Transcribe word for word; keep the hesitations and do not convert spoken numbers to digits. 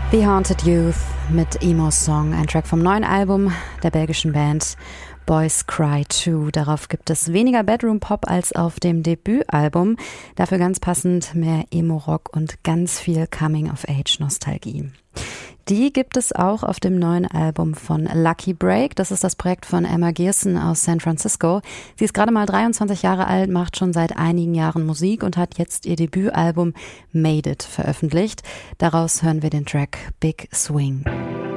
The Haunted Youth mit Emo Song, ein Track vom neuen Album der belgischen Band Boys Cry zwei. Darauf gibt es weniger Bedroom-Pop als auf dem Debütalbum. Dafür ganz passend mehr Emo-Rock und ganz viel Coming-of-Age-Nostalgie. Die gibt es auch auf dem neuen Album von Lucky Break. Das ist das Projekt von Emma Gerson aus San Francisco. Sie ist gerade mal dreiundzwanzig Jahre alt, macht schon seit einigen Jahren Musik und hat jetzt ihr Debütalbum Made It veröffentlicht. Daraus hören wir den Track Big Swing.